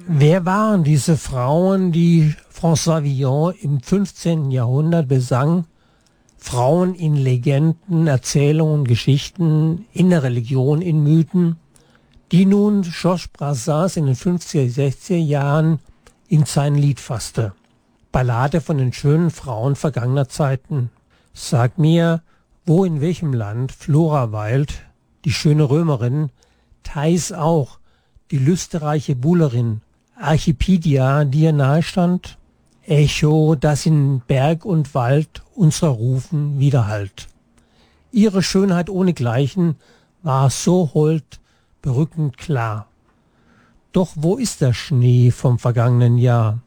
Wer waren diese Frauen, die François Villon im 15. Jahrhundert besang? Frauen in Legenden, Erzählungen, Geschichten, in der Religion, in Mythen, die nun Georges Brassens in den 50er, 60er Jahren in sein Lied fasste. Ballade von den schönen Frauen vergangener Zeiten. Sag mir, wo in welchem Land Flora weilt, die schöne Römerin, Thais auch, die lüsterreiche Buhlerin, Archipedia, die ihr nahe stand, Echo, das in Berg und Wald unserer Rufen widerhallt. Ihre Schönheit ohnegleichen war so hold, berückend klar. Doch wo ist der Schnee vom vergangenen Jahr?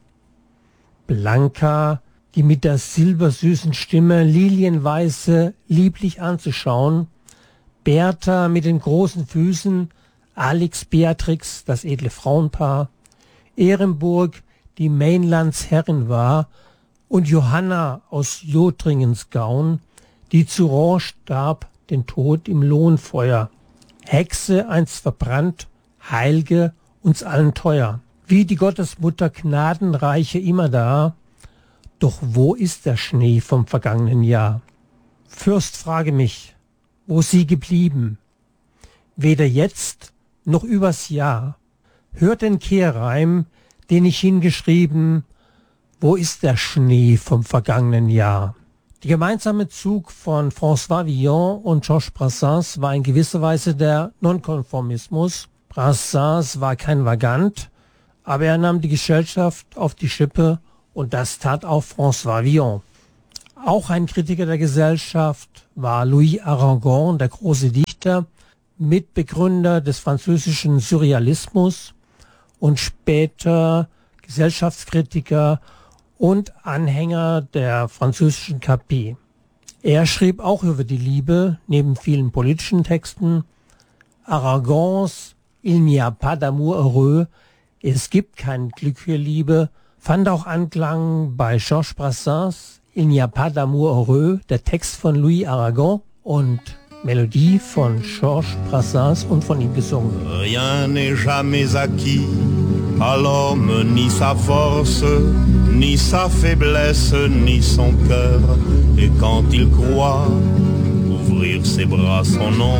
Blanca, die mit der silbersüßen Stimme lilienweiße lieblich anzuschauen, Bertha mit den großen Füßen, Alex Beatrix, das edle Frauenpaar, Ehrenburg, die Mainlands Herrin war, und Johanna aus Lothringens Gaun, die zu Rouen starb, den Tod im Lohnfeuer. Hexe einst verbrannt, Heilge uns allen teuer. Wie die Gottesmutter Gnadenreiche immer da, doch wo ist der Schnee vom vergangenen Jahr? Fürst, frage mich, wo sie geblieben? Weder jetzt noch übers Jahr. Hört den Kehrreim, den ich hingeschrieben, wo ist der Schnee vom vergangenen Jahr? Der gemeinsame Zug von François Villon und Georges Brassens war in gewisser Weise der Nonkonformismus. Brassens war kein Vagant, aber er nahm die Gesellschaft auf die Schippe und das tat auch François Villon. Auch ein Kritiker der Gesellschaft war Louis Aragon, der große Dichter, Mitbegründer des französischen Surrealismus und später Gesellschaftskritiker und Anhänger der französischen KP. Er schrieb auch über die Liebe, neben vielen politischen Texten. Aragons Il n'y a pas d'amour heureux, es gibt kein Glück für Liebe, fand auch Anklang bei Georges Brassens, Il n'y a pas d'amour heureux, der Text von Louis Aragon und Melodie von Georges Brassens und von ihm gesungen. Rien n'est jamais acquis à l'homme, ni sa force, ni sa faiblesse, ni son cœur. Et quand il croit ouvrir ses bras, son nom